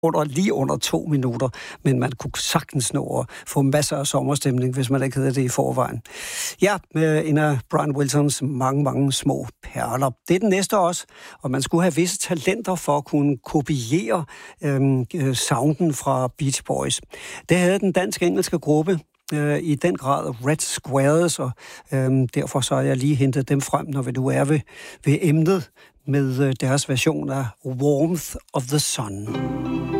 lige under 2 minutter, men man kunne sagtens nå at få masser af sommerstemning, hvis man ikke havde det i forvejen. Ja, med en af Brian Wilsons mange små perler. Det er den næste også, og man skulle have visse talenter for at kunne kopiere sounden fra Beach Boys. Det havde den dansk-engelske gruppe i den grad Red Squares, og derfor så har jeg lige hentet dem frem, når vi nu er ved emnet med deres version af Warmth of the Sun.